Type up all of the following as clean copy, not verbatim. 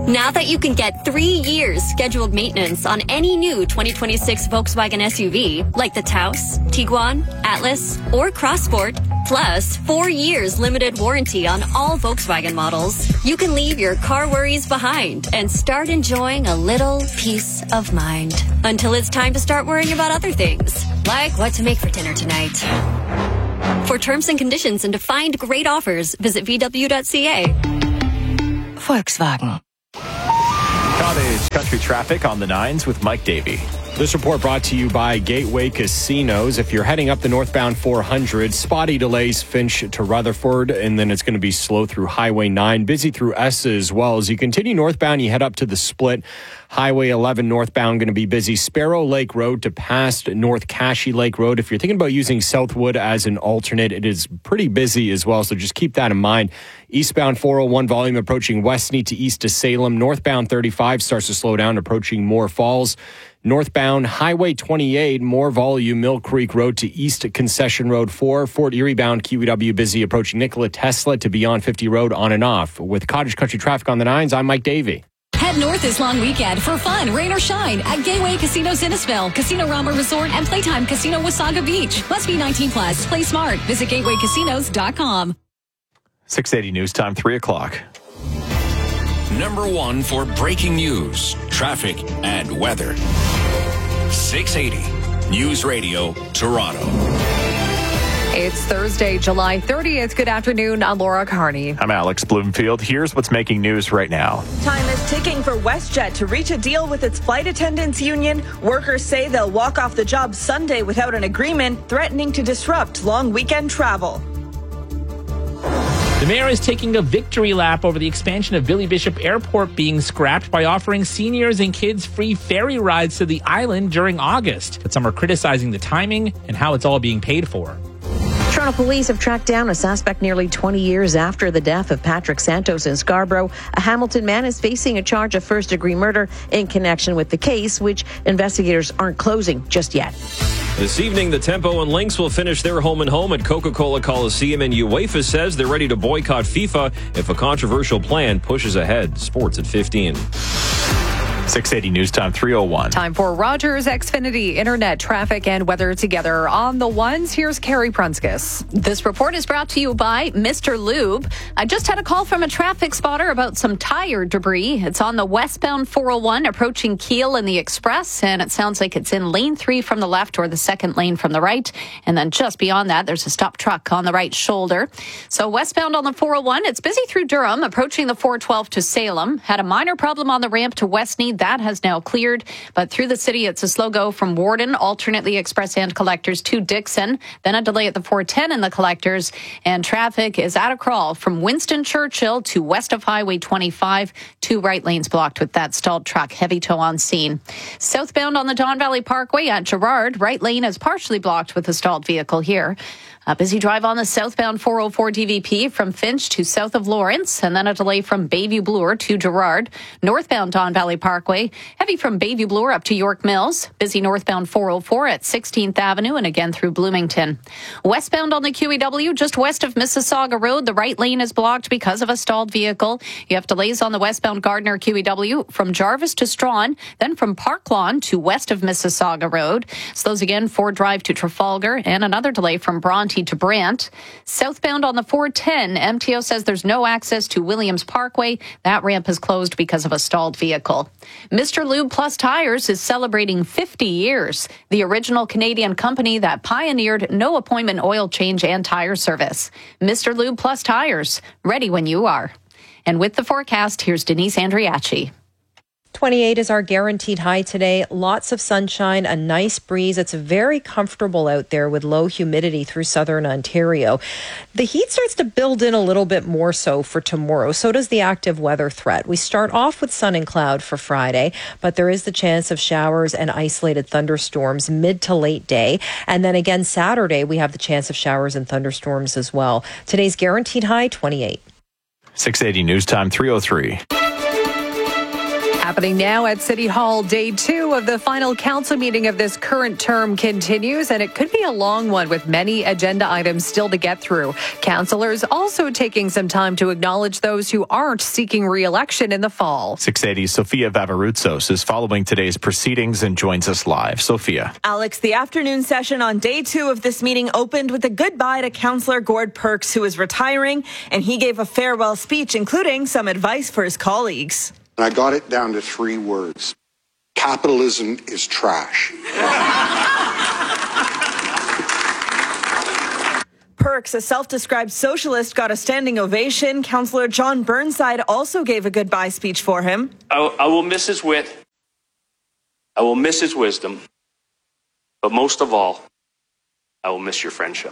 Now that you can get 3 years scheduled maintenance on any new 2026 Volkswagen SUV, like the Taos, Tiguan, Atlas, or Crossport, plus 4 years limited warranty on all Volkswagen models, you can leave your car worries behind and start enjoying a little peace of mind. Until it's time to start worrying about other things, like what to make for dinner tonight. For terms and conditions and to find great offers, visit VW.ca. Volkswagen. Cottage Country Traffic on the 9s with Mike Davey. This report brought to you by Gateway Casinos. If you're heading up the northbound 400, spotty delays Finch to Rutherford, and then it's going to be slow through Highway 9, busy through Essa as well. As you continue northbound, you head up to the split. Highway 11 northbound going to be busy. Sparrow Lake Road to past North Cashy Lake Road. If you're thinking about using Southwood as an alternate, it is pretty busy as well, so just keep that in mind. Eastbound 401 volume approaching Westney to east to Salem. Northbound 35 starts to slow down approaching Moore Falls. Northbound Highway 28, more volume, Mill Creek Road to East Concession Road 4. Fort Erie bound QEW busy approaching Nikola Tesla to Beyond 50 Road on and off. With Cottage Country Traffic on the 9s, I'm Mike Davey. Head north this long weekend for fun, rain or shine at Gateway Casinos Innisfil, Casino Rama Resort, and Playtime Casino Wasaga Beach. Must be 18 plus. Play smart. Visit gatewaycasinos.com. 680 News Time, 3 o'clock. Number 1 for breaking news, traffic, and weather. 680 News Radio, Toronto. It's Thursday, July 30th. Good afternoon. I'm Laura Carney. I'm Alex Bloomfield. Here's what's making news right now. Time is ticking for WestJet to reach a deal with its flight attendants union. Workers say they'll walk off the job Sunday without an agreement, threatening to disrupt long weekend travel. The mayor is taking a victory lap over the expansion of Billy Bishop Airport being scrapped by offering seniors and kids free ferry rides to the island during August. But some are criticizing the timing and how it's all being paid for. Toronto police have tracked down a suspect nearly 20 years after the death of Patrick Santos in Scarborough. A Hamilton man is facing a charge of first-degree murder in connection with the case, which investigators aren't closing just yet. This evening, the Tempo and Lynx will finish their home-and-home at Coca-Cola Coliseum, and UEFA says they're ready to boycott FIFA if a controversial plan pushes ahead. Sports at 15. 680 News Time, 3:01. Time for Rogers Xfinity Internet traffic and weather together on the ones. Here's Carrie Prunskis. This report is brought to you by Mr. Lube. I just had a call from a traffic spotter about some tire debris. It's on the westbound 401 approaching Keele in the Express, and it sounds like it's in lane 3 from the left or the second lane from the right. And then just beyond that, there's a stop truck on the right shoulder. So westbound on the 401, it's busy through Durham, approaching the 412 to Salem. Had a minor problem on the ramp to Westney. That has now cleared, but through the city, it's a slow go from Warden, alternately express and collectors to Dixon, then a delay at the 410 in the collectors, and traffic is at a crawl from Winston Churchill to west of Highway 25, 2 right lanes blocked with that stalled truck, heavy tow on scene. Southbound on the Don Valley Parkway at Gerrard, right lane is partially blocked with a stalled vehicle here. A busy drive on the southbound 404 DVP from Finch to south of Lawrence, and then a delay from Bayview Bloor to Gerrard. Northbound Don Valley Parkway, heavy from Bayview Bloor up to York Mills. Busy northbound 404 at 16th Avenue and again through Bloomington. Westbound on the QEW, just west of Mississauga Road, the right lane is blocked because of a stalled vehicle. You have delays on the westbound Gardner QEW from Jarvis to Strawn, then from Park Lawn to west of Mississauga Road. Slows again Ford Drive to Trafalgar, and another delay from Bronte to Brant. Southbound on the 410, MTO says there's no access to Williams Parkway. That ramp is closed because of a stalled vehicle. Mr. Lube Plus Tires is celebrating 50 years. The original Canadian company that pioneered no appointment oil change and tire service. Mr. Lube Plus Tires, ready when you are. And with the forecast, here's Denise Andriachi. 28 is our guaranteed high today. Lots of sunshine, a nice breeze. It's very comfortable out there with low humidity through southern Ontario. The heat starts to build in a little bit more so for tomorrow. So does the active weather threat. We start off with sun and cloud for Friday, but there is the chance of showers and isolated thunderstorms mid to late day. And then again, Saturday, we have the chance of showers and thunderstorms as well. Today's guaranteed high, 28. 680 News Time, 3:03. Happening now at City Hall, day 2 of the final council meeting of this current term continues, and it could be a long one with many agenda items still to get through. Councillors also taking some time to acknowledge those who aren't seeking re-election in the fall. 680's Sofia Vavarutsos is following today's proceedings and joins us live. Sophia. Alex, the afternoon session on day 2 of this meeting opened with a goodbye to Councillor Gord Perks, who is retiring, and he gave a farewell speech, including some advice for his colleagues. I got it down to 3 words. Capitalism is trash. Perks, a self-described socialist, got a standing ovation. Councillor John Burnside also gave a goodbye speech for him. I will miss his wit. I will miss his wisdom. But most of all, I will miss your friendship.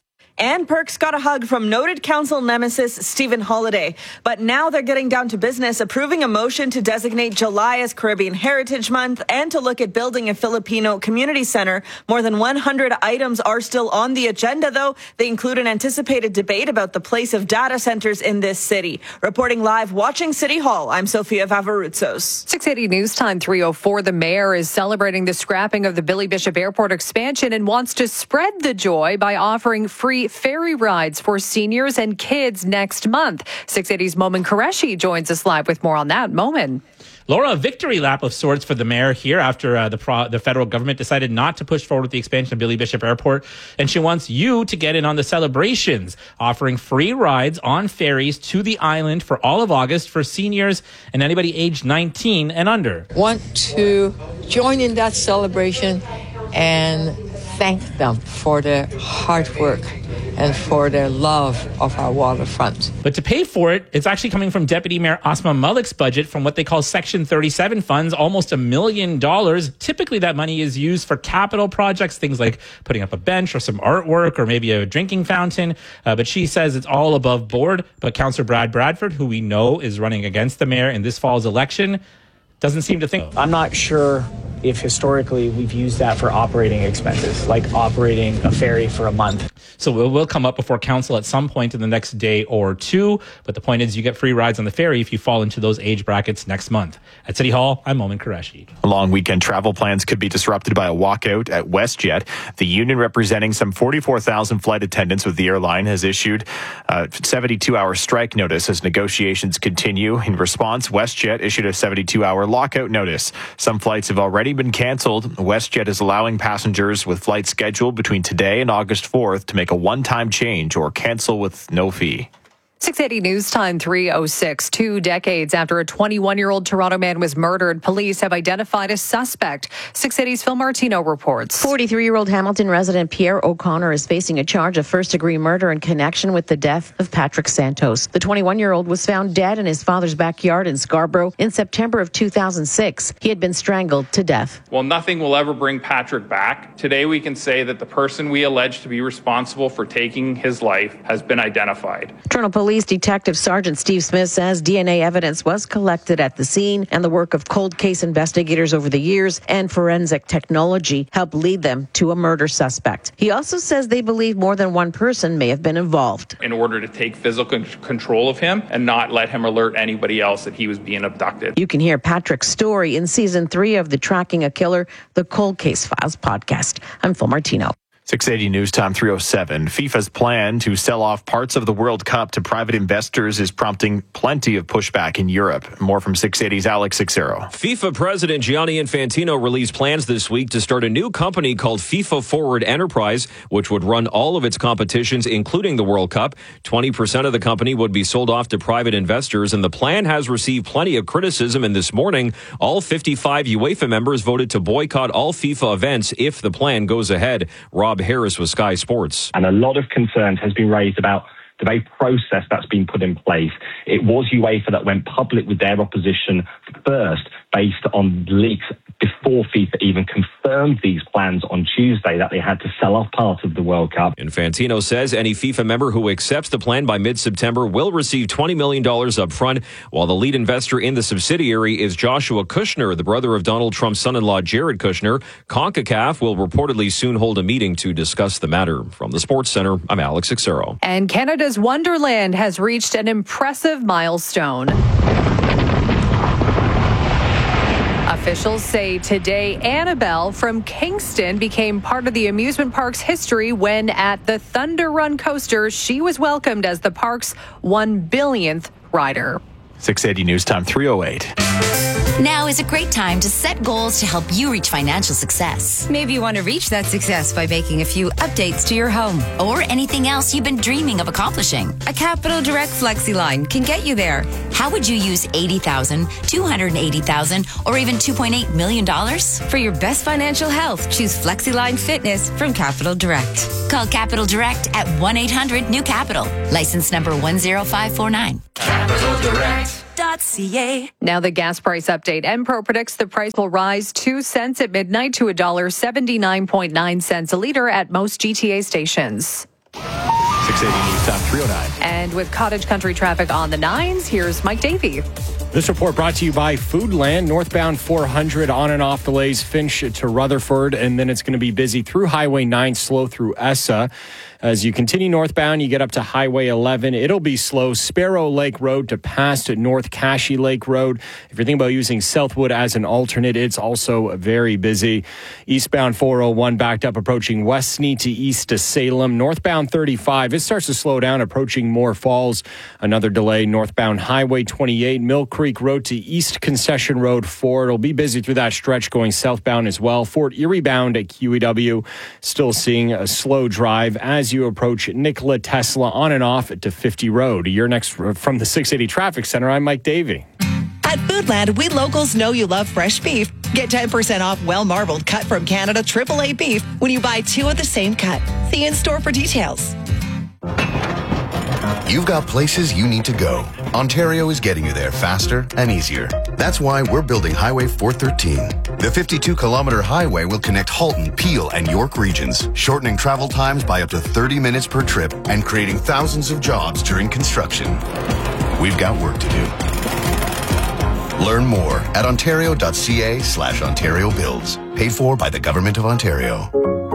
And Perks got a hug from noted council nemesis Stephen Holiday. But now they're getting down to business, approving a motion to designate July as Caribbean Heritage Month and to look at building a Filipino community center. More than 100 items are still on the agenda, though. They include an anticipated debate about the place of data centers in this city. Reporting live, watching City Hall, I'm Sofia Vavarutsos. 680 News Time 3:04. The mayor is celebrating the scrapping of the Billy Bishop Airport expansion and wants to spread the joy by offering free ferry rides for seniors and kids next month. 680's Momin Qureshi joins us live with more on that. Momin. Laura, a victory lap of sorts for the mayor here after the federal government decided not to push forward with the expansion of Billy Bishop Airport. And she wants you to get in on the celebrations, offering free rides on ferries to the island for all of August for seniors and anybody aged 19 and under. Want to join in that celebration and thank them for their hard work and for their love of our waterfront. But to pay for it, it's actually coming from Deputy Mayor Asma Malik's budget from what they call Section 37 funds, almost $1 million. Typically, that money is used for capital projects, things like putting up a bench or some artwork or maybe a drinking fountain. But she says it's all above board. But Councillor Brad Bradford, who we know is running against the mayor in this fall's election, doesn't seem to think. I'm not sure if historically we've used that for operating expenses, like operating a ferry for a month. So it will come up before council at some point in the next day or two. But the point is you get free rides on the ferry if you fall into those age brackets next month. At City Hall, I'm Momin Qureshi. Long weekend travel plans could be disrupted by a walkout at WestJet. The union representing some 44,000 flight attendants with the airline has issued a 72-hour strike notice as negotiations continue. In response, WestJet issued a 72-hour lockout notice. Some flights have already been canceled. WestJet is allowing passengers with flights scheduled between today and August 4th to make a one-time change or cancel with no fee. 680 News Time 3:06. 2 decades after a 21-year-old Toronto man was murdered, police have identified a suspect. 680's Phil Martino reports. 43-year-old Hamilton resident Pierre O'Connor is facing a charge of first-degree murder in connection with the death of Patrick Santos. The 21-year-old was found dead in his father's backyard in Scarborough in September of 2006. He had been strangled to death. While nothing will ever bring Patrick back, today we can say that the person we allege to be responsible for taking his life has been identified. Toronto Police Detective Sergeant Steve Smith says DNA evidence was collected at the scene, and the work of cold case investigators over the years and forensic technology helped lead them to a murder suspect. He also says they believe more than one person may have been involved. In order to take physical control of him and not let him alert anybody else that he was being abducted. You can hear Patrick's story in Season 3 of the Tracking a Killer, the Cold Case Files podcast. I'm Phil Martino. 680 News Time 3:07. FIFA's plan to sell off parts of the World Cup to private investors is prompting plenty of pushback in Europe. More from 680's Alex Sixero. FIFA President Gianni Infantino released plans this week to start a new company called FIFA Forward Enterprise, which would run all of its competitions, including the World Cup. 20% of the company would be sold off to private investors, and the plan has received plenty of criticism. And this morning, all 55 UEFA members voted to boycott all FIFA events if the plan goes ahead. Rob Harris with Sky Sports. And a lot of concerns has been raised about the very process that's been put in place. It was UEFA that went public with their opposition first, based on leaks before FIFA even confirmed these plans on Tuesday that they had to sell off part of the World Cup. Infantino says any FIFA member who accepts the plan by mid-September will receive $20 million up front, while the lead investor in the subsidiary is Joshua Kushner, the brother of Donald Trump's son-in-law Jared Kushner. CONCACAF will reportedly soon hold a meeting to discuss the matter. From the Sports Center, I'm Alex Sixero. And Canada's Wonderland has reached an impressive milestone. Officials say today Annabelle from Kingston became part of the amusement park's history when at the Thunder Run coaster, she was welcomed as the park's 1 billionth rider. 680 News Time 3:08. Now is a great time to set goals to help you reach financial success. Maybe you want to reach that success by making a few updates to your home or anything else you've been dreaming of accomplishing. A Capital Direct FlexiLine can get you there. How would you use $80,000, $280,000, or even $2.8 million? For your best financial health, choose FlexiLine Fitness from Capital Direct. Call Capital Direct at 1-800-NEW-CAPITAL. License number 10549. CapitalDirect.ca. Now the gas price update. Enpro predicts the price will rise 2 cents at midnight to $1.79.9 a liter at most GTA stations. 680 News Time 3:09. And with cottage country traffic on the 9s, here's Mike Davey. This report brought to you by Foodland. Northbound 400 on and off delays Finch to Rutherford, and then it's going to be busy through Highway 9, slow through Essa. As you continue northbound, you get up to Highway 11. It'll be slow. Sparrow Lake Road to past North Cashy Lake Road. If you're thinking about using Southwood as an alternate, it's also very busy. Eastbound 401 backed up approaching Westney to east to Salem. Northbound 35, it starts to slow down approaching Moore Falls. Another delay, northbound Highway 28, Mill Creek Road to East Concession Road 4. It'll be busy through that stretch going southbound as well. Fort Erie bound at QEW, still seeing a slow drive as you approach Nikola Tesla on and off to 50 Road. You're next from the 680 Traffic Center. I'm Mike Davey. At Foodland, we locals know you love fresh beef. Get 10% off well-marbled cut from Canada AAA beef when you buy 2 of the same cut. See in-store for details. You've got places you need to go. Ontario is getting you there faster and easier. That's why we're building Highway 413. The 52-kilometer highway will connect Halton, Peel, and York regions, shortening travel times by up to 30 minutes per trip and creating thousands of jobs during construction. We've got work to do. Learn more at ontario.ca/Ontario Builds. Paid for by the Government of Ontario.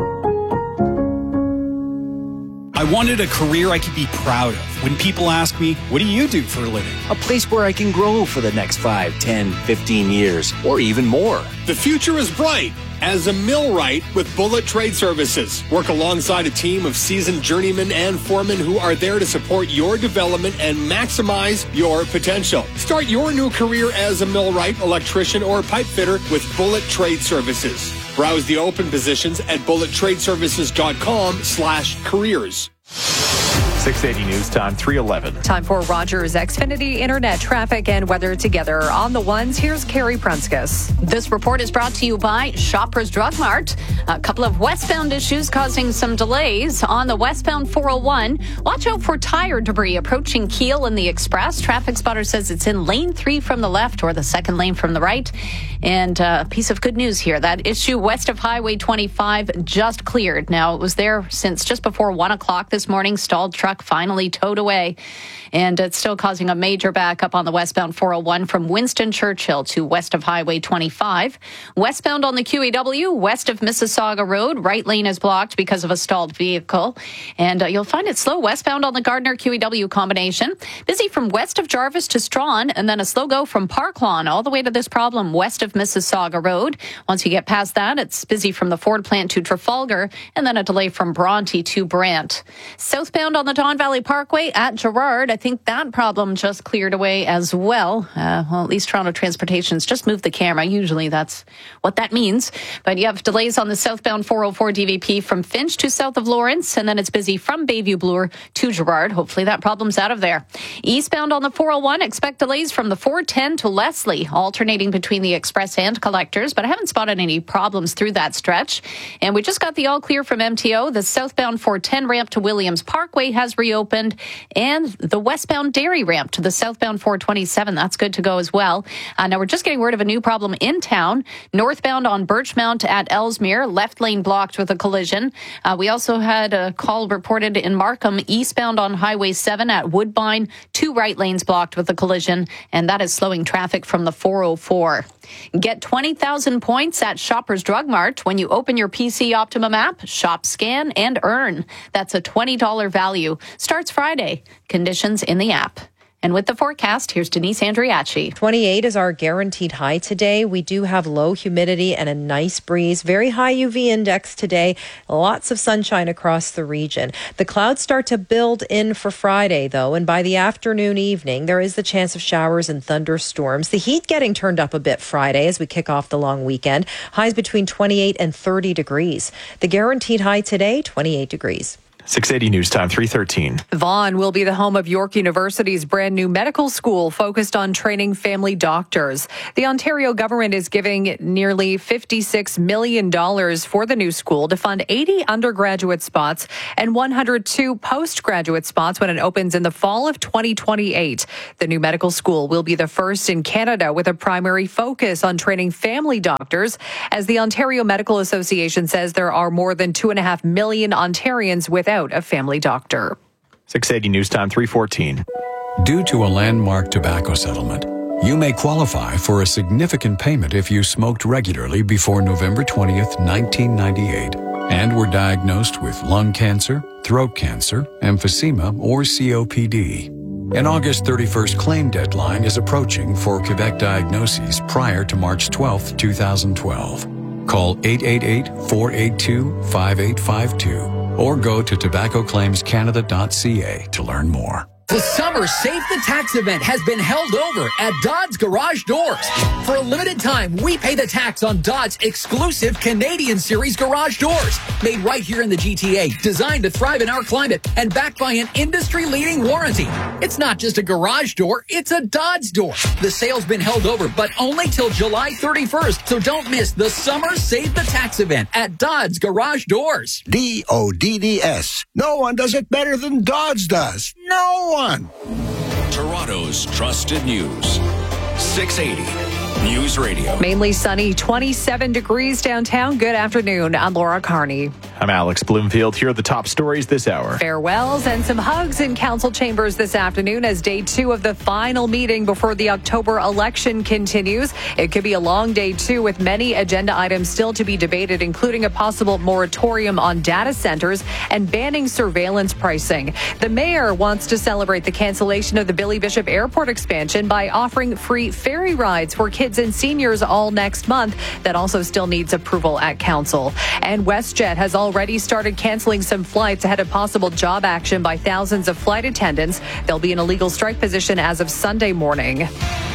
I wanted a career I could be proud of. When people ask me, what do you do for a living? A place where I can grow for the next 5, 10, 15 years, or even more. The future is bright as a millwright with Bullet Trade Services. Work alongside a team of seasoned journeymen and foremen who are there to support your development and maximize your potential. Start your new career as a millwright, electrician, or pipe fitter with Bullet Trade Services. Browse the open positions at bullettradeservices.com/careers. 680 News Time 3:11. Time for Rogers Xfinity Internet traffic and weather together. On the ones, here's Carrie Prunskis. This report is brought to you by Shoppers Drug Mart. A couple of westbound issues causing some delays on the westbound 401. Watch out for tire debris approaching Kiel in the Express. Traffic spotter says it's in lane 3 from the left or the second lane from the right. And a piece of good news here. That issue west of Highway 25 just cleared. Now, it was there since just before 1 o'clock this morning. Stalled truck finally towed away. And it's still causing a major backup on the westbound 401 from Winston Churchill to west of Highway 25. Westbound on the QEW, west of Mississauga Road, right lane is blocked because of a stalled vehicle. And you'll find it slow westbound on the Gardner QEW combination. Busy from west of Jarvis to Strawn, and then a slow go from Park Lawn all the way to this problem west of Mississauga Road. Once you get past that, it's busy from the Ford plant to Trafalgar, and then a delay from Bronte to Brant. Southbound on the Don Valley Parkway at Gerrard, I think that problem just cleared away as well. Well, at least Toronto Transportation's just moved the camera. Usually that's what that means. But you have delays on the southbound 404 DVP from Finch to south of Lawrence, and then it's busy from Bayview Bloor to Gerrard. Hopefully that problem's out of there. Eastbound on the 401, expect delays from the 410 to Leslie, alternating between the Express and Collectors, but I haven't spotted any problems through that stretch. And we just got the all clear from MTO. The southbound 410 ramp to Williams Parkway has reopened, and the westbound Dairy ramp to the southbound 427. That's good to go as well. Now we're just getting word of a new problem in town. Northbound on Birchmount at Ellesmere, left lane blocked with a collision. We also had a call reported in Markham, eastbound on Highway 7 at Woodbine, 2 right lanes blocked with a collision, and that is slowing traffic from the 404. Get 20,000 points at Shoppers Drug Mart when you open your PC Optimum app, shop, scan, and earn. That's a $20 value. Starts Friday. Conditions in the app. And with the forecast, here's Denise Andriachi. 28 is our guaranteed high today. We do have low humidity and a nice breeze. Very high UV index today. Lots of sunshine across the region. The clouds start to build in for Friday, though, and by the afternoon, evening, there is the chance of showers and thunderstorms. The heat getting turned up a bit Friday as we kick off the long weekend. Highs between 28 and 30 degrees. The guaranteed high today, 28 degrees. 680 News Time, 3:13. Vaughan will be the home of York University's brand new medical school focused on training family doctors. The Ontario government is giving nearly $56 million for the new school to fund 80 undergraduate spots and 102 postgraduate spots when it opens in the fall of 2028. The new medical school will be the first in Canada with a primary focus on training family doctors. As the Ontario Medical Association says, there are more than 2.5 million Ontarians without a family doctor. 680 News Time, 3:14. Due to a landmark tobacco settlement, you may qualify for a significant payment if you smoked regularly before November 20th, 1998, and were diagnosed with lung cancer, throat cancer, emphysema, or COPD. An August 31st claim deadline is approaching for Quebec diagnoses prior to March 12th, 2012. Call 888-482-5852 or go to tobaccoclaimscanada.ca to learn more. The Summer Save the Tax event has been held over at Dodds Garage Doors. For a limited time, we pay the tax on Dodds' exclusive Canadian Series garage doors. Made right here in the GTA, designed to thrive in our climate, and backed by an industry-leading warranty. It's not just a garage door, it's a Dodds door. The sale's been held over, but only till July 31st, so don't miss the Summer Save the Tax event at Dodds Garage Doors. DODDS. No one does it better than Dodds does. No one. Toronto's trusted news. 680 News Radio. Mainly sunny, 27 degrees downtown. Good afternoon. I'm Laura Carney. I'm Alex Bloomfield. Here are the top stories this hour. Farewells and some hugs in council chambers this afternoon as day 2 of the final meeting before the October election continues. It could be a long day, too, with many agenda items still to be debated, including a possible moratorium on data centers and banning surveillance pricing. The mayor wants to celebrate the cancellation of the Billy Bishop Airport expansion by offering free ferry rides for kids and seniors all next month. That also still needs approval at council. And WestJet has already started canceling some flights ahead of possible job action by thousands of flight attendants. They'll be in a legal strike position as of Sunday morning.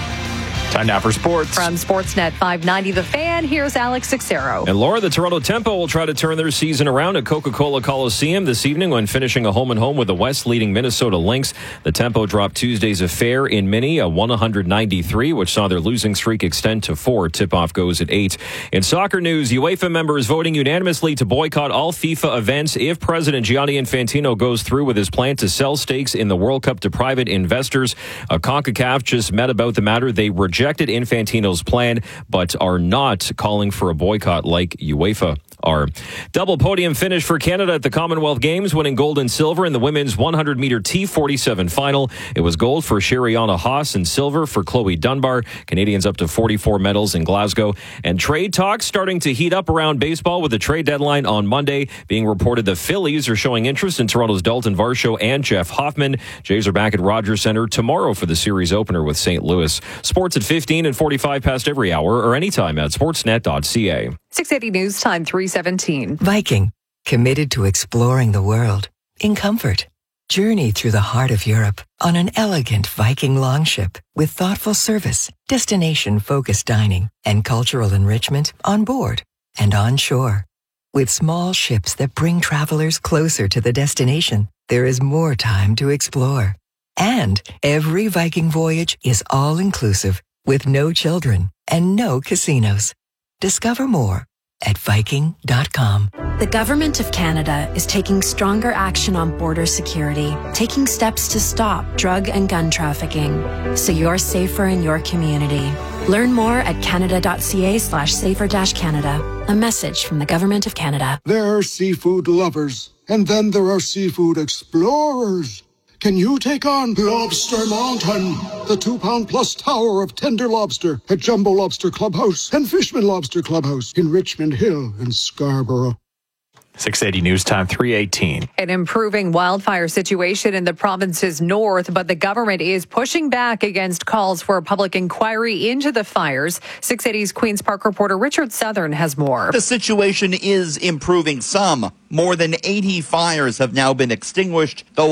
Time now for sports. From Sportsnet 590 The Fan, here's Alex Sixero. And Laura, the Toronto Tempo will try to turn their season around at Coca-Cola Coliseum this evening when finishing a home-and-home with the West-leading Minnesota Lynx. The Tempo dropped Tuesday's affair in Mini, a 193, which saw their losing streak extend to 4. Tip-off goes at 8. In soccer news, UEFA members voting unanimously to boycott all FIFA events if President Gianni Infantino goes through with his plan to sell stakes in the World Cup to private investors. CONCACAF just met about the matter. They rejected Infantino's plan, but are not calling for a boycott like UEFA are. Double podium finish for Canada at the Commonwealth Games, winning gold and silver in the women's 100-meter T47 final. It was gold for Sheriana Haas and silver for Chloe Dunbar. Canadians up to 44 medals in Glasgow. And trade talks starting to heat up around baseball with the trade deadline on Monday. Being reported the Phillies are showing interest in Toronto's Dalton Varsho and Jeff Hoffman. Jays are back at Rogers Centre tomorrow for the series opener with St. Louis. Sports at 15 and 45 past every hour or anytime at sportsnet.ca. 680 News Time, 3:17. Viking, committed to exploring the world in comfort. Journey through the heart of Europe on an elegant Viking longship with thoughtful service, destination-focused dining, and cultural enrichment on board and on shore. With small ships that bring travelers closer to the destination, there is more time to explore. And every Viking voyage is all-inclusive with no children and no casinos. Discover more at Viking.com. The Government of Canada is taking stronger action on border security, taking steps to stop drug and gun trafficking, so you're safer in your community. Learn more at canada.ca/safer-canada. A message from the Government of Canada. There are seafood lovers, and then there are seafood explorers. Can you take on Lobster Mountain, the 2-pound-plus tower of tender lobster at Jumbo Lobster Clubhouse and Fishman Lobster Clubhouse in Richmond Hill and Scarborough? 680 News Time, 3:18. An improving wildfire situation in the province's north, but the government is pushing back against calls for a public inquiry into the fires. 680's Queen's Park reporter Richard Southern has more. The situation is improving some. More than 80 fires have now been extinguished, though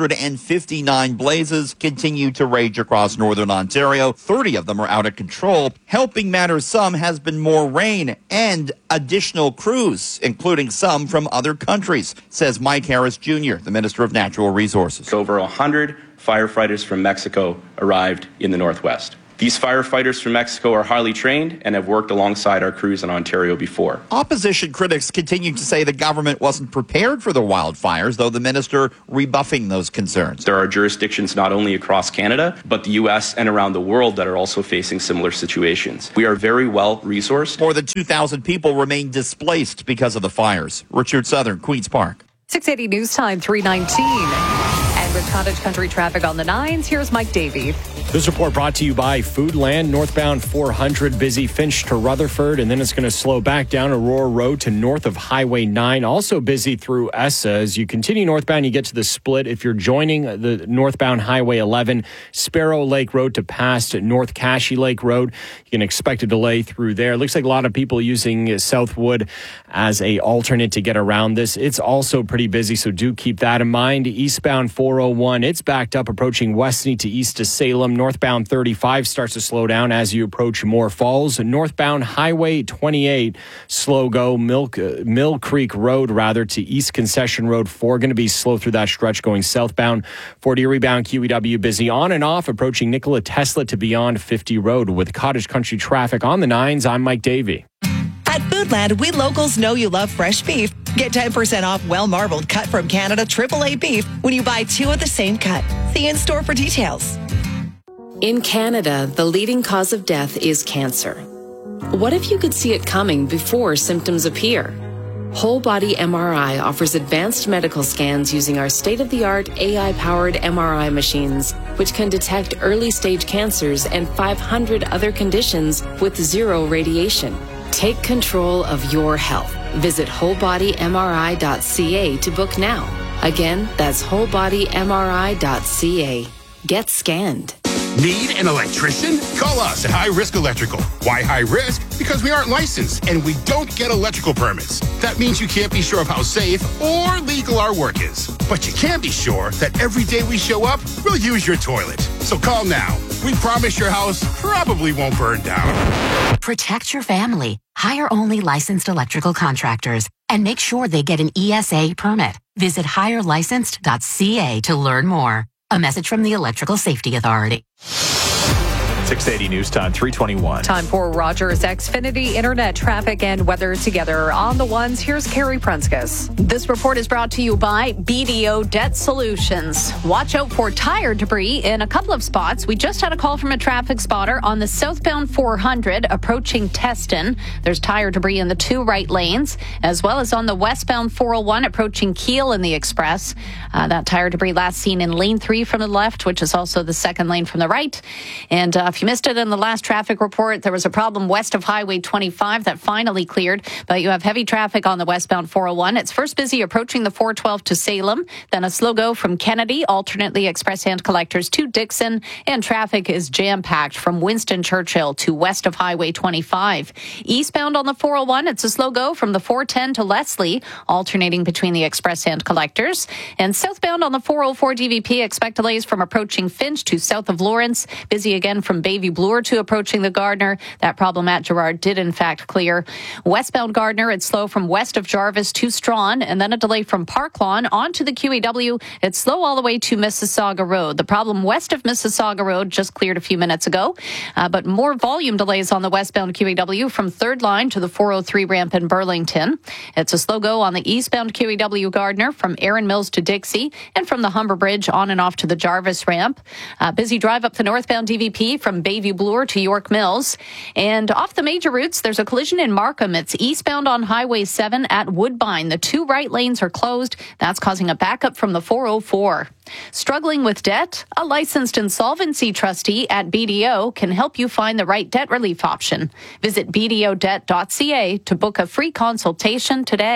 159 blazes continue to rage across northern Ontario. 30 of them are out of control. Helping matters some has been more rain and additional crews, including some from other countries, says Mike Harris Jr., the Minister of Natural Resources. Over 100 firefighters from Mexico arrived in the Northwest. These firefighters from Mexico are highly trained and have worked alongside our crews in Ontario before. Opposition critics continue to say the government wasn't prepared for the wildfires, though the minister rebuffing those concerns. There are jurisdictions not only across Canada, but the U.S. and around the world that are also facing similar situations. We are very well resourced. More than 2,000 people remain displaced because of the fires. Richard Southern, Queen's Park. 680 News Time, 3:19. And with Cottage Country traffic on the 9s, here's Mike Davey. This report brought to you by Foodland. Northbound 400 busy Finch to Rutherford, and then it's going to slow back down Aurora Road to north of Highway 9. Also busy through Essa. As you continue northbound, you get to the split. If you're joining the northbound Highway 11, Sparrow Lake Road to past North Cashy Lake Road, you can expect a delay through there. It looks like a lot of people using Southwood as a alternate to get around this. It's also pretty busy, so do keep that in mind. Eastbound 401, it's backed up approaching Westney to east to Salem. Northbound 35 starts to slow down as you approach Moore Falls. Northbound Highway 28, slow go. Mill Creek Road, to East Concession Road 4. Going to be slow through that stretch going southbound. Fort Erie bound QEW busy on and off approaching Nikola Tesla to beyond 50 Road. With Cottage Country traffic on the 9s, I'm Mike Davey. At Foodland, we locals know you love fresh beef. Get 10% off well-marbled cut from Canada AAA beef when you buy 2 of the same cut. See in store for details. In Canada, the leading cause of death is cancer. What if you could see it coming before symptoms appear? Whole Body MRI offers advanced medical scans using our state-of-the-art AI-powered MRI machines, which can detect early-stage cancers and 500 other conditions with 0 radiation. Take control of your health. Visit wholebodymri.ca to book now. Again, that's wholebodymri.ca. Get scanned. Need an electrician? Call us at High Risk Electrical. Why high risk? Because we aren't licensed and we don't get electrical permits. That means you can't be sure of how safe or legal our work is. But you can be sure that every day we show up, we'll use your toilet. So call now. We promise your house probably won't burn down. Protect your family. Hire only licensed electrical contractors and make sure they get an ESA permit. Visit hirelicensed.ca to learn more. A message from the Electrical Safety Authority. 680 News Time, 3:21. Time for Rogers Xfinity Internet traffic and weather together. On the 1s, here's Carrie Prunskis. This report is brought to you by BDO Debt Solutions. Watch out for tire debris in a couple of spots. We just had a call from a traffic spotter on the southbound 400 approaching Teston. There's tire debris in the 2 right lanes, as well as on the westbound 401 approaching Kiel in the Express. That tire debris last seen in lane 3 from the left, which is also the second lane from the right. And if you missed it in the last traffic report, there was a problem west of Highway 25 that finally cleared, but you have heavy traffic on the westbound 401. It's first busy approaching the 412 to Salem, then a slow go from Kennedy, alternately express hand collectors to Dixon, and traffic is jam-packed from Winston Churchill to west of Highway 25. Eastbound on the 401, it's a slow go from the 410 to Leslie, alternating between the express hand collectors. And southbound on the 404 DVP, expect delays from approaching Finch to south of Lawrence, busy again from Bayview Bloor to approaching the Gardner. That problem at Gerard did in fact clear. Westbound Gardner, it's slow from west of Jarvis to Strawn, and then a delay from Park Lawn onto the QEW. It's slow all the way to Mississauga Road. The problem west of Mississauga Road just cleared a few minutes ago, but more volume delays on the westbound QEW from 3rd line to the 403 ramp in Burlington. It's a slow go on the eastbound QEW Gardner from Erin Mills to Dixie, and from the Humber Bridge on and off to the Jarvis ramp. Busy drive up the northbound DVP from Bayview Bloor to York Mills. And off the major routes, there's a collision in Markham. It's eastbound on Highway 7 at Woodbine. The 2 right lanes are closed. That's causing a backup from the 404. Struggling with debt? A licensed insolvency trustee at BDO can help you find the right debt relief option. Visit bdodebt.ca to book a free consultation today.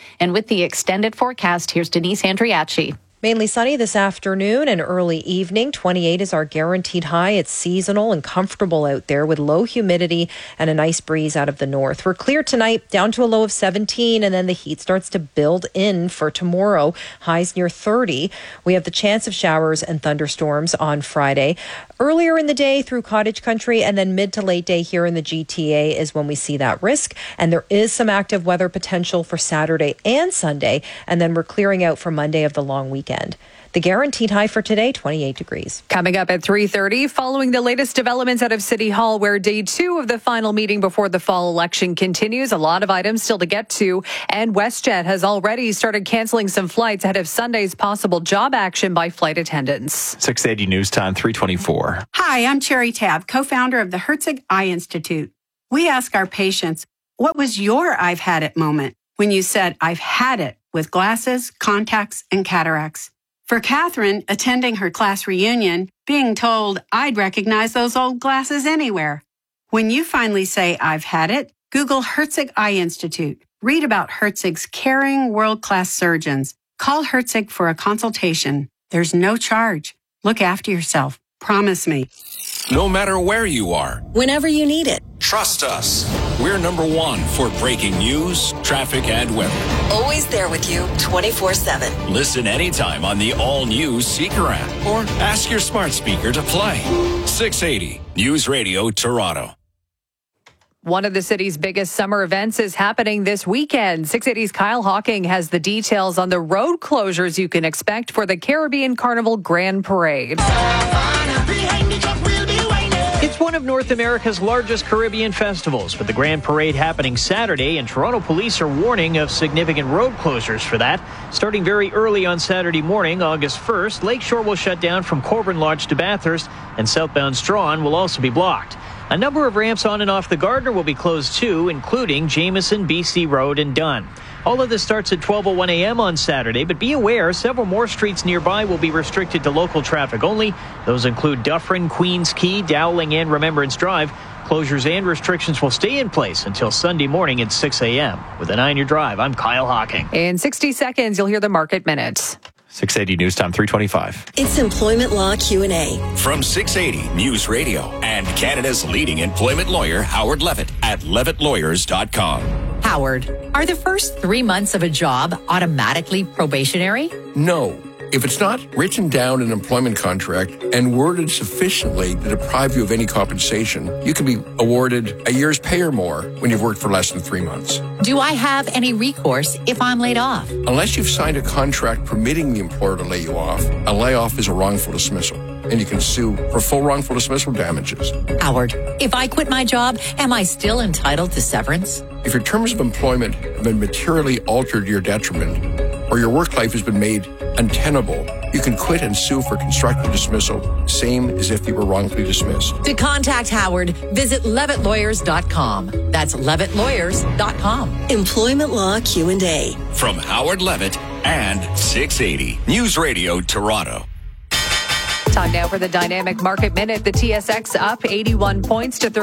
And with the extended forecast, here's Denise Andriachi. Mainly sunny this afternoon and early evening. 28 is our guaranteed high. It's seasonal and comfortable out there with low humidity and a nice breeze out of the north. We're clear tonight down to a low of 17, and then the heat starts to build in for tomorrow. Highs near 30. We have the chance of showers and thunderstorms on Friday. Earlier in the day through cottage country, and then mid to late day here in the GTA is when we see that risk. And there is some active weather potential for Saturday and Sunday. And then we're clearing out for Monday of the long weekend. The guaranteed high for today, 28 degrees. Coming up at 3:30, following the latest developments out of City Hall, where day 2 of the final meeting before the fall election continues. A lot of items still to get to. And WestJet has already started canceling some flights ahead of Sunday's possible job action by flight attendants. 680 News Time, 324. Hi, I'm Cherry Tabb, co-founder of the Herzig Eye Institute. We ask our patients, what was your I've had it moment when you said, I've had it with glasses, contacts, and cataracts? For Catherine, attending her class reunion, being told I'd recognize those old glasses anywhere. When you finally say I've had it, Google Herzig Eye Institute. Read about Herzig's caring world-class surgeons. Call Herzig for a consultation. There's no charge. Look after yourself. Promise me. No matter where you are, whenever you need it. Trust us. We're number 1 for breaking news, traffic, and weather. Always there with you 24/7. Listen anytime on the all-new Seeker app or ask your smart speaker to play. 680 News Radio Toronto. One of the city's biggest summer events is happening this weekend. 680's Kyle Hawking has the details on the road closures you can expect for the Caribbean Carnival Grand Parade. It's one of North America's largest Caribbean festivals, with the Grand Parade happening Saturday, and Toronto police are warning of significant road closures for that. Starting very early on Saturday morning, August 1st, Lakeshore will shut down from Corbin Lodge to Bathurst, and southbound Strawn will also be blocked. A number of ramps on and off the Gardiner will be closed too, including Jameson, BC Road, and Dunn. All of this starts at 12:01 a.m. on Saturday, but be aware several more streets nearby will be restricted to local traffic only. Those include Dufferin, Queens Quay, Dowling, and Remembrance Drive. Closures and restrictions will stay in place until Sunday morning at 6 a.m. With a 9-year drive, I'm Kyle Hawking. In 60 seconds, you'll hear the market minutes. 680 News Time, 325. It's Employment Law Q&A. From 680 News Radio and Canada's leading employment lawyer, Howard Levitt, at levittlawyers.com. Howard, are the first 3 months of a job automatically probationary? No. If it's not written down in an employment contract and worded sufficiently to deprive you of any compensation, you can be awarded a year's pay or more when you've worked for less than 3 months. Do I have any recourse if I'm laid off? Unless you've signed a contract permitting the employer to lay you off, a layoff is a wrongful dismissal, and you can sue for full wrongful dismissal damages. Howard, if I quit my job, am I still entitled to severance? If your terms of employment have been materially altered to your detriment, or your work life has been made untenable, you can quit and sue for constructive dismissal, same as if you were wrongfully dismissed. To contact Howard, visit levittlawyers.com. That's levittlawyers.com. Employment Law Q&A. From Howard Levitt and 680 News Radio Toronto. Time now for the Dynamic Market Minute. The TSX up 81 points to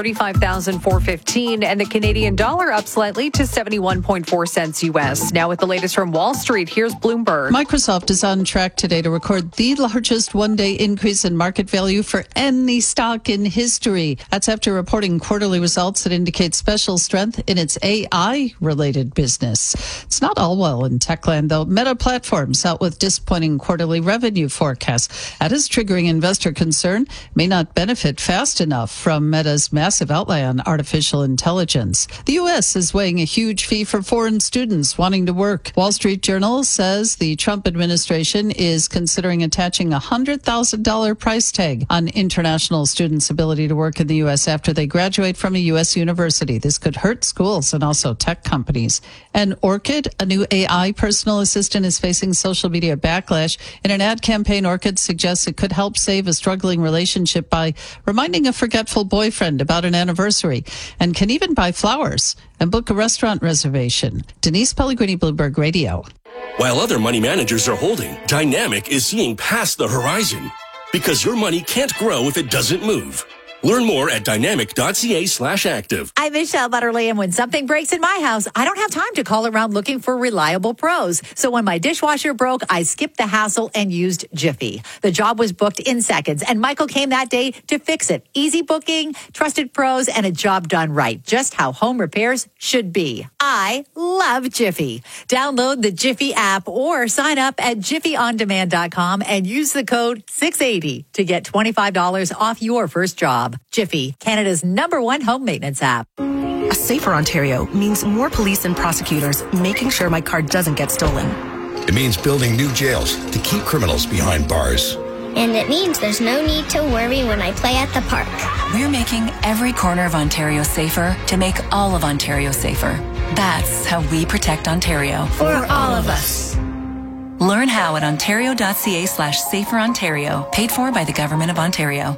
35,415, and the Canadian dollar up slightly to 71.4 cents U.S. Now with the latest from Wall Street, here's Bloomberg. Microsoft is on track today to record the largest one-day increase in market value for any stock in history. That's after reporting quarterly results that indicate special strength in its AI-related business. It's not all well in techland, though. Meta Platforms out with disappointing quarterly revenue forecasts. That is triggering investor concern, may not benefit fast enough from Meta's massive outlay on artificial intelligence. The U.S. is weighing a huge fee for foreign students wanting to work. Wall Street Journal says the Trump administration is considering attaching a $100,000 price tag on international students' ability to work in the U.S. after they graduate from a U.S. university. This could hurt schools and also tech companies. And Orchid, a new AI personal assistant, is facing social media backlash. In an ad campaign, Orchid suggests it could help save a struggling relationship by reminding a forgetful boyfriend about an anniversary, and can even buy flowers and book a restaurant reservation. Denise Pellegrini, Bloomberg Radio. While other money managers are holding, Dynamic is seeing past the horizon, because your money can't grow if it doesn't move. Learn more at dynamic.ca/active. I'm Michelle Butterly, and when something breaks in my house, I don't have time to call around looking for reliable pros. So when my dishwasher broke, I skipped the hassle and used Jiffy. The job was booked in seconds, and Michael came that day to fix it. Easy booking, trusted pros, and a job done right. Just how home repairs should be. I love Jiffy. Download the Jiffy app or sign up at jiffyondemand.com and use the code 680 to get $25 off your first job. Jiffy, Canada's #1 home maintenance app. A safer Ontario means more police and prosecutors making sure my car doesn't get stolen. It means building new jails to keep criminals behind bars. And it means there's no need to worry when I play at the park. We're making every corner of Ontario safer to make all of Ontario safer. That's how we protect Ontario. For all of us. Learn how at ontario.ca/saferontario. Paid for by the Government of Ontario.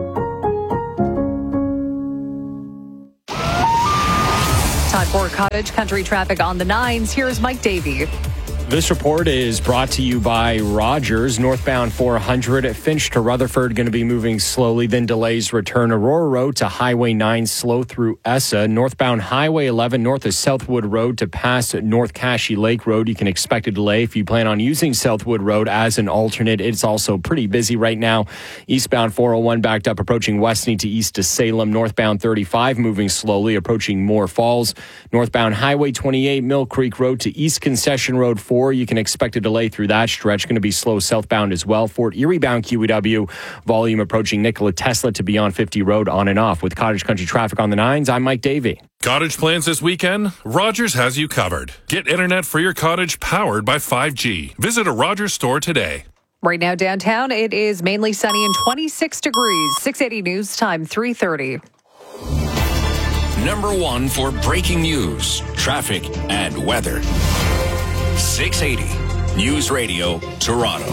Time for Cottage Country traffic on the 9s. Here's Mike Davey. This report is brought to you by Rogers. Northbound 400 Finch to Rutherford going to be moving slowly. Then delays return Aurora Road to Highway 9 slow through Essa. Northbound Highway 11 north of Southwood Road to past North Cashy Lake Road. You can expect a delay if you plan on using Southwood Road as an alternate. It's also pretty busy right now. Eastbound 401 backed up approaching Westney to east to Salem. Northbound 35 moving slowly approaching Moore Falls. Northbound Highway 28 Mill Creek Road to East Concession Road 4. You can expect a delay through that stretch. Going to be slow southbound as well. Fort Erie bound QEW. Volume approaching Nikola Tesla to Beyond 50 Road on and off. With Cottage Country traffic on the 9s, I'm Mike Davey. Cottage plans this weekend? Rogers has you covered. Get internet for your cottage powered by 5G. Visit a Rogers store today. Right now downtown, it is mainly sunny and 26 degrees. 680 News Time, 3:30. #1 for breaking news, traffic, and weather. 680 News Radio, Toronto.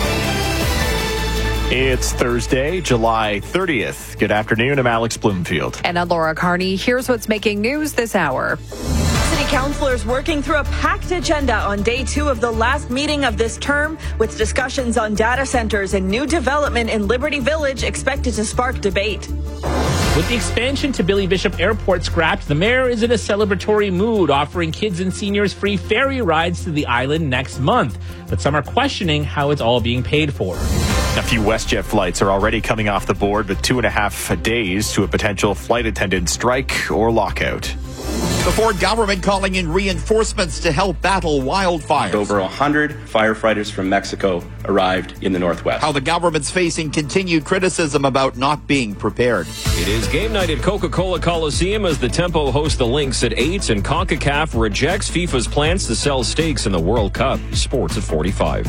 It's Thursday, July 30th. Good afternoon. I'm Alex Bloomfield. And I'm Laura Carney. Here's what's making news this hour. City councillors working through a packed agenda on day 2 of the last meeting of this term, with discussions on data centers and new development in Liberty Village expected to spark debate. With the expansion to Billy Bishop Airport scrapped, the mayor is in a celebratory mood, offering kids and seniors free ferry rides to the island next month. But some are questioning how it's all being paid for. A few WestJet flights are already coming off the board with 2.5 days to a potential flight attendant strike or lockout. The Ford government calling in reinforcements to help battle wildfires. Over 100 firefighters from Mexico arrived in the Northwest. How the government's facing continued criticism about not being prepared. It is game night at Coca-Cola Coliseum as the Tempo hosts the Lynx at 8 and CONCACAF rejects FIFA's plans to sell stakes in the World Cup. Sports at 45.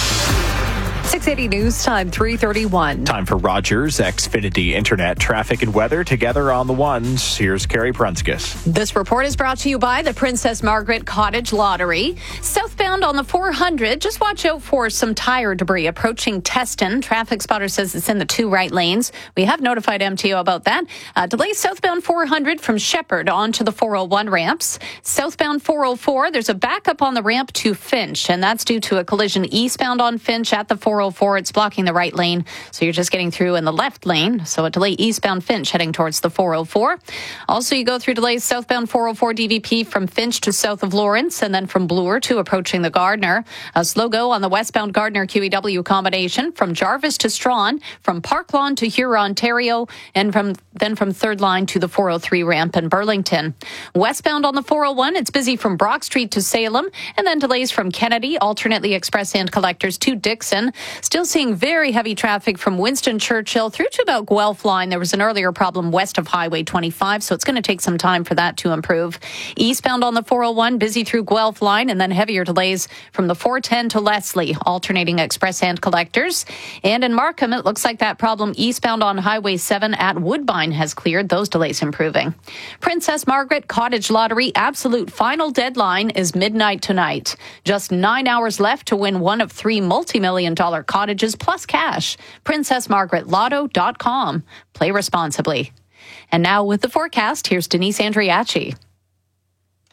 680 News Time, 3:31. Time for Rogers Xfinity Internet traffic and weather together on the ones. Here's Carrie Prunskis. This report is brought to you by the Princess Margaret Cottage Lottery. Southbound on the 400, just watch out for some tire debris approaching Teston. Traffic spotter says it's in the 2 right lanes. We have notified MTO about that. Delays southbound 400 from Shepherd onto the 401 ramps. Southbound 404, there's a backup on the ramp to Finch, and that's due to a collision eastbound on Finch at the 404. It's blocking the right lane, so you're just getting through in the left lane. So a delay eastbound Finch heading towards the 404. Also, you go through delays southbound 404 DVP from Finch to south of Lawrence, and then from Bloor to approaching the Gardner. A slow go on the westbound Gardner QEW combination from Jarvis to Strawn, from Park Lawn to Huron, Ontario, and from 3rd line to the 403 ramp in Burlington. Westbound on the 401, it's busy from Brock Street to Salem, and then delays from Kennedy, alternately express and collectors to Dixon. Still seeing very heavy traffic from Winston Churchill through to about Guelph line. There was an earlier problem west of Highway 25, so it's going to take some time for that to improve. Eastbound on the 401, busy through Guelph line, and then heavier delays from the 410 to Leslie, alternating express and collectors. And in Markham, it looks like that problem eastbound on Highway 7 at Woodbine has cleared. Those delays improving. Princess Margaret Cottage Lottery absolute final deadline is midnight tonight. Just 9 hours left to win one of 3 multi-million-dollar cottages plus cash. PrincessMargaretLotto.com. Play responsibly. And now with the forecast, here's Denise Andriachi.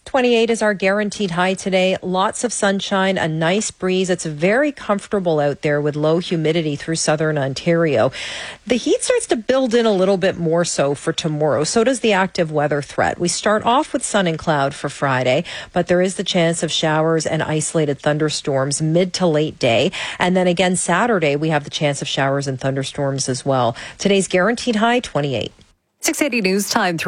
28 is our guaranteed high today. Lots of sunshine, a nice breeze. It's very comfortable out there with low humidity through southern Ontario. The heat starts to build in a little bit more so for tomorrow. So does the active weather threat. We start off with sun and cloud for Friday, but there is the chance of showers and isolated thunderstorms mid to late day. And then again, Saturday, we have the chance of showers and thunderstorms as well. Today's guaranteed high, 28. 680 News Time,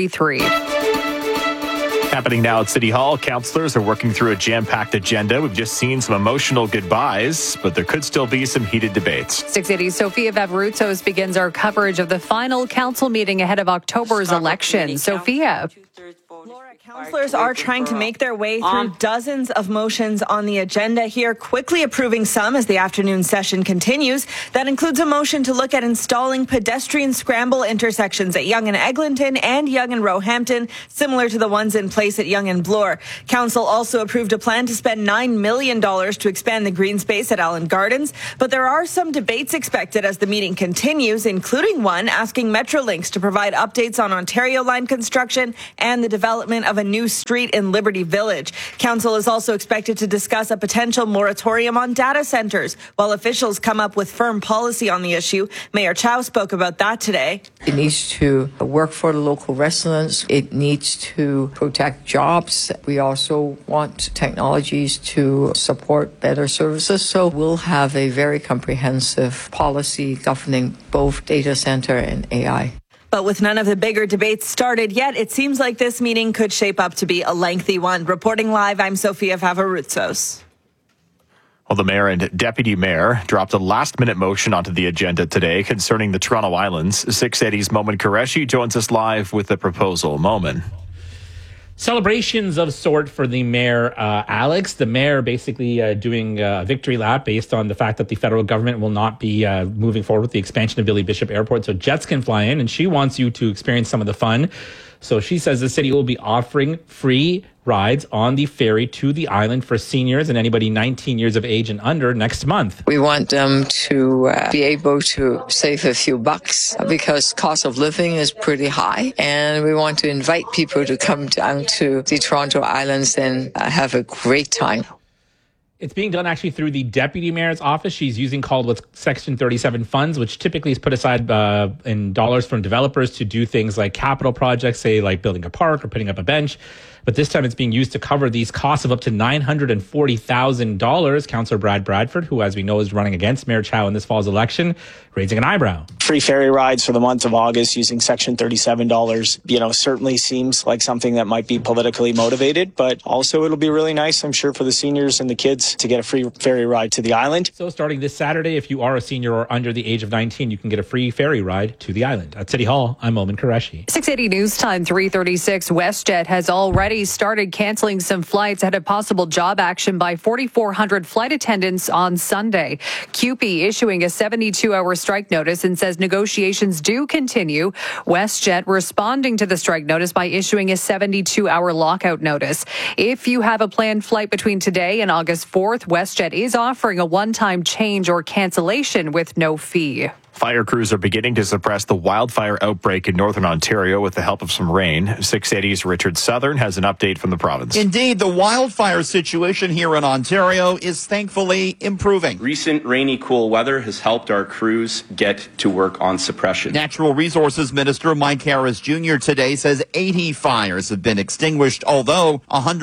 3:33. Happening now at City Hall, councillors are working through a jam-packed agenda. We've just seen some emotional goodbyes, but there could still be some heated debates. 680 Sophia Vavroutsos begins our coverage of the final council meeting ahead of October's election. Sophia. Councillors are trying to make their way through dozens of motions on the agenda here, quickly approving some as the afternoon session continues. That includes a motion to look at installing pedestrian scramble intersections at Yonge and Eglinton and Yonge and Roehampton, similar to the ones in place at Yonge and Bloor. Council also approved a plan to spend $9 million to expand the green space at Allen Gardens, but there are some debates expected as the meeting continues, including one asking Metrolinx to provide updates on Ontario Line construction and the development of a new street in Liberty Village. Council is also expected to discuss a potential moratorium on data centers while officials come up with firm policy on the issue. Mayor Chow spoke about that today. It needs to work for the local residents. It needs to protect jobs. We also want technologies to support better services. So we'll have a very comprehensive policy governing both data center and AI. But with none of the bigger debates started yet, it seems like this meeting could shape up to be a lengthy one. Reporting live, I'm Sophia Vavroutsos. Well, the mayor and deputy mayor dropped a last-minute motion onto the agenda today concerning the Toronto Islands. 680's Momin Qureshi joins us live with the proposal. Momin. Celebrations of sort for the mayor, Alex. The mayor basically doing a victory lap based on the fact that the federal government will not be moving forward with the expansion of Billy Bishop Airport, so jets can fly in, and she wants you to experience some of the fun. So she says the city will be offering free rides on the ferry to the island for seniors and anybody 19 years of age and under next month. We want them to be able to save a few bucks because cost of living is pretty high, and we want to invite people to come down to the Toronto Islands and have a great time. It's being done actually through the deputy mayor's office. She's using called what's Section 37 funds, which typically is put aside in dollars from developers to do things like capital projects, say like building a park or putting up a bench. But this time it's being used to cover these costs of up to $940,000. Councillor Brad Bradford, who, as we know, is running against Mayor Chow in this fall's election, raising an eyebrow. Free ferry rides for the month of August using Section 37 dollars, certainly seems like something that might be politically motivated, but also it'll be really nice, I'm sure, for the seniors and the kids to get a free ferry ride to the island. So starting this Saturday, if you are a senior or under the age of 19, you can get a free ferry ride to the island. At City Hall, I'm Momin Qureshi. 680 News Time, 3:36. WestJet has already started canceling some flights ahead of possible job action by 4,400 flight attendants on Sunday. CUPE issuing a 72-hour strike notice and says negotiations do continue. WestJet responding to the strike notice by issuing a 72-hour lockout notice. If you have a planned flight between today and August 4th, WestJet is offering a one-time change or cancellation with no fee. Fire crews are beginning to suppress the wildfire outbreak in northern Ontario with the help of some rain. 680's Richard Southern has an update from the province. Indeed, the wildfire situation here in Ontario is thankfully improving. Recent rainy, cool weather has helped our crews get to work on suppression. Natural Resources Minister Mike Harris Jr. today says 80 fires have been extinguished, although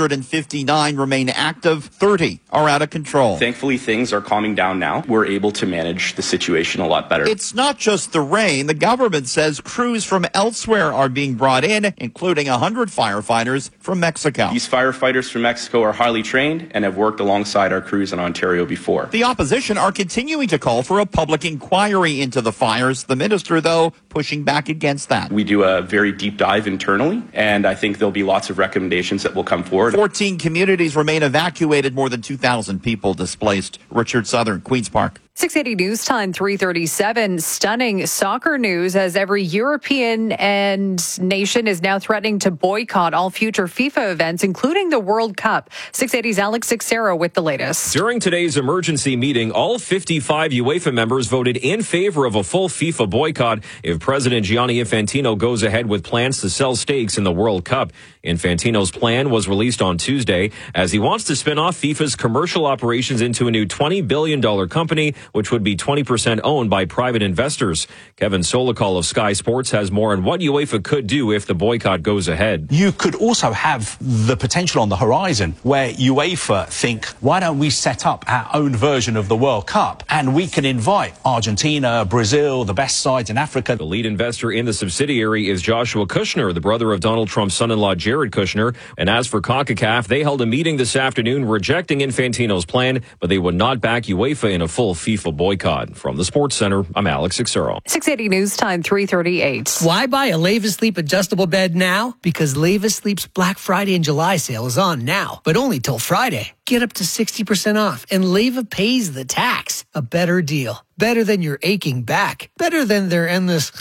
159 remain active, 30 are out of control. Thankfully, things are calming down now. We're able to manage the situation a lot better. It's not just the rain. The government says crews from elsewhere are being brought in, including 100 firefighters from Mexico. These firefighters from Mexico are highly trained and have worked alongside our crews in Ontario before. The opposition are continuing to call for a public inquiry into the fires. The minister, though, pushing back against that. We do a very deep dive internally, and I think there'll be lots of recommendations that will come forward. 14 communities remain evacuated, more than 2,000 people displaced. Richard Southern, Queen's Park. 680 News Time, 3:37. Stunning soccer news as every European and nation is now threatening to boycott all future FIFA events, including the World Cup. 680's Alex Sixero with the latest. During today's emergency meeting, all 55 UEFA members voted in favor of a full FIFA boycott if President Gianni Infantino goes ahead with plans to sell stakes in the World Cup. Infantino's plan was released on Tuesday as he wants to spin off FIFA's commercial operations into a new $20 billion company, which would be 20% owned by private investors. Kevin Solikol of Sky Sports has more on what UEFA could do if the boycott goes ahead. You could also have the potential on the horizon where UEFA think, why don't we set up our own version of the World Cup and we can invite Argentina, Brazil, the best sides in Africa. The lead investor in the subsidiary is Joshua Kushner, the brother of Donald Trump's son-in-law Jared Kushner. And as for CONCACAF, they held a meeting this afternoon rejecting Infantino's plan, but they would not back UEFA in a full FIFA boycott. From the Sports Center, I'm Alex Ixero. 680 News Time, 3:38. Why buy a Leva Sleep adjustable bed now? Because Leva Sleep's Black Friday and July sale is on now, but only till Friday. Get up to 60% off, and Leva pays the tax. A better deal. Better than your aching back. Better than their endless...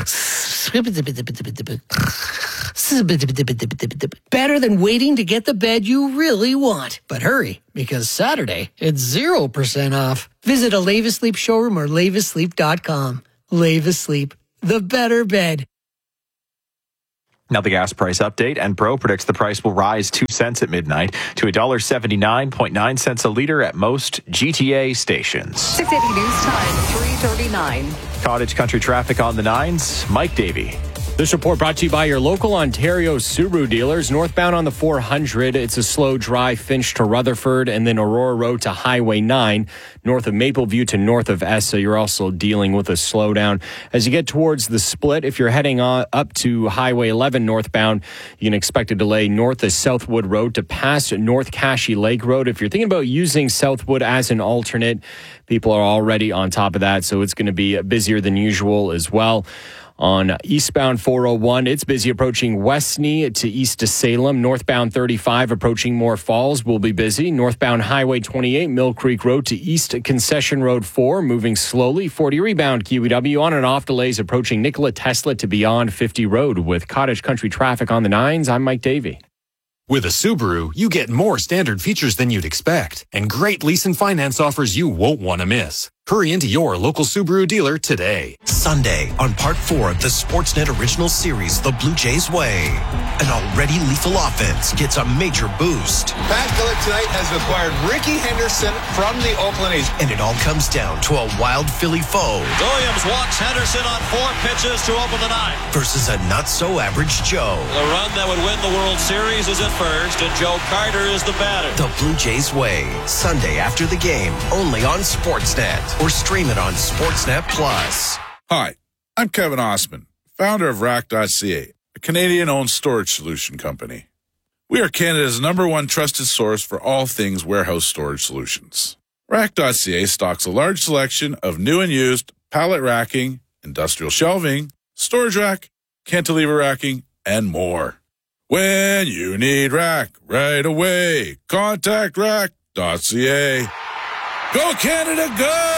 Better than waiting to get the bed you really want. But hurry, because Saturday, it's 0% off. Visit a Leva Sleep showroom or levasleep.com. Leva Sleep, the better bed. Now the gas price update. Enpro predicts the price will rise 2 cents at midnight to $1.79.9 cents a liter at most GTA stations. 680 News Time, 3:39. Cottage Country traffic on the 9s. Mike Davey. This report brought to you by your local Ontario Subaru dealers. Northbound on the 400, it's a slow drive, Finch to Rutherford, and then Aurora Road to Highway 9, north of Mapleview to north of Essa. You're also dealing with a slowdown. As you get towards the split, if you're heading up to Highway 11 northbound, you can expect a delay north of Southwood Road to past North Cashie Lake Road. If you're thinking about using Southwood as an alternate, people are already on top of that, so it's going to be busier than usual as well. On eastbound 401, it's busy approaching Westney to east to Salem. Northbound 35 approaching Moore Falls will be busy. Northbound Highway 28, Mill Creek Road to east Concession Road 4, moving slowly. 40 rebound QEW on and off delays approaching Nikola Tesla to beyond 50 Road. With Cottage Country traffic on the 9s, I'm Mike Davey. With a Subaru, you get more standard features than you'd expect and great lease and finance offers you won't want to miss. Hurry into your local Subaru dealer today. Sunday, on part 4 of the Sportsnet original series, The Blue Jays Way, an already lethal offense gets a major boost. Pat Gillett tonight has acquired Ricky Henderson from the Oakland A's. And it all comes down to a wild Philly foe. Williams walks Henderson on 4 pitches to open the 9th. Versus a not-so-average Joe. The run that would win the World Series is at first, and Joe Carter is the batter. The Blue Jays Way, Sunday after the game, only on Sportsnet. Or stream it on Sportsnet Plus. Hi, I'm Kevin Osman, founder of Rack.ca, a Canadian-owned storage solution company. We are Canada's #1 trusted source for all things warehouse storage solutions. Rack.ca stocks a large selection of new and used pallet racking, industrial shelving, storage rack, cantilever racking, and more. When you need rack right away, contact Rack.ca. Go Canada, go!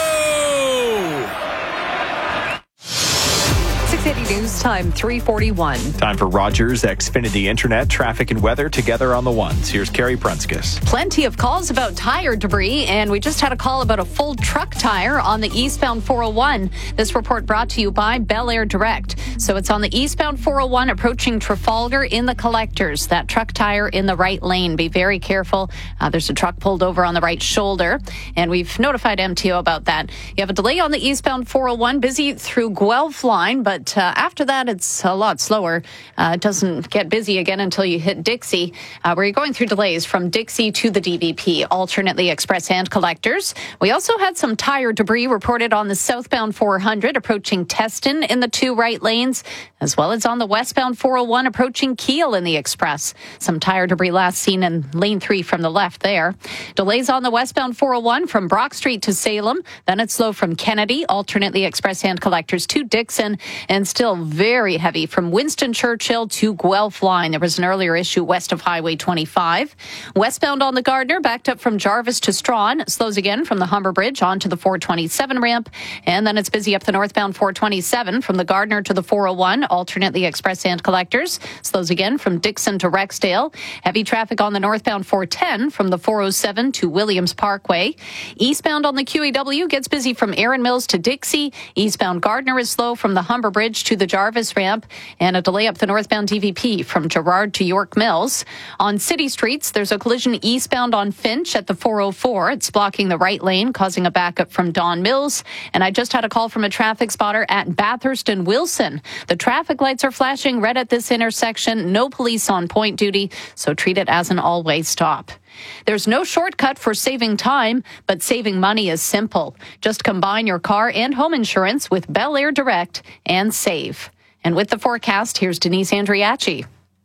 680 News Time, 3:41. Time for Rogers Xfinity Internet, traffic and weather together on the 1s. Here's Carrie Prunskis. Plenty of calls about tire debris, and we just had a call about a full truck tire on the eastbound 401. This report brought to you by Bel Air Direct. So it's on the eastbound 401 approaching Trafalgar in the collectors. That truck tire in the right lane. Be very careful. There's a truck pulled over on the right shoulder, and we've notified MTO about that. You have a delay on the eastbound 401, busy through Guelph line, but after that, it's a lot slower. It doesn't get busy again until you hit Dixie, where you're going through delays from Dixie to the DVP, alternately express and collectors. We also had some tire debris reported on the southbound 400 approaching Teston in the 2 right lanes, as well as on the westbound 401 approaching Kiel in the express. Some tire debris last seen in lane 3 from the left there. Delays on the westbound 401 from Brock Street to Salem. Then it's slow from Kennedy, alternately express and collectors to Dixon, and still very heavy from Winston Churchill to Guelph line. There was an earlier issue west of Highway 25. Westbound on the Gardner, backed up from Jarvis to Strawn. Slows again from the Humber Bridge onto the 427 ramp. And then it's busy up the northbound 427 from the Gardner to the 401, alternately express and collectors. Slows again from Dixon to Rexdale. Heavy traffic on the northbound 410 from the 407 to Williams Parkway. Eastbound on the QEW gets busy from Erin Mills to Dixie. Eastbound Gardner is slow from the Humber Bridge Bridge to the Jarvis ramp, and a delay up the northbound DVP from Gerrard to York Mills. On city streets, there's a collision eastbound on Finch at the 404. It's blocking the right lane, causing a backup from Don Mills. And I just had a call from a traffic spotter at Bathurst and Wilson. The traffic lights are flashing red at this intersection. No police on point duty, so treat it as an all-way stop. There's no shortcut for saving time, but saving money is simple. Just combine your car and home insurance with Bel Air Direct and save. And with the forecast, here's Denise Andriachi.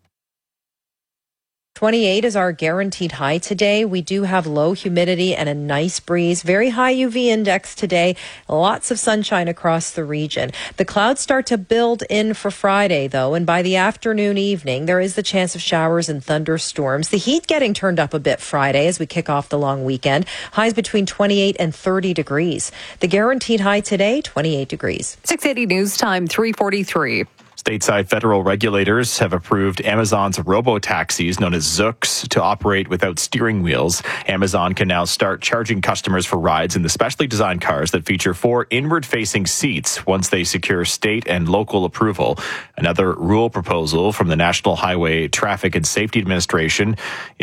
28 is our guaranteed high today. We do have low humidity and a nice breeze. Very high UV index today. Lots of sunshine across the region. The clouds start to build in for Friday, though, and by the afternoon, evening, there is the chance of showers and thunderstorms. The heat getting turned up a bit Friday as we kick off the long weekend. Highs between 28 and 30 degrees. The guaranteed high today, 28 degrees. 680 News Time, 3:43. Stateside federal regulators have approved Amazon's robo-taxis, known as Zooks, to operate without steering wheels. Amazon can now start charging customers for rides in the specially designed cars that feature 4 inward-facing seats once they secure state and local approval. Another rule proposal from the National Highway Traffic and Safety Administration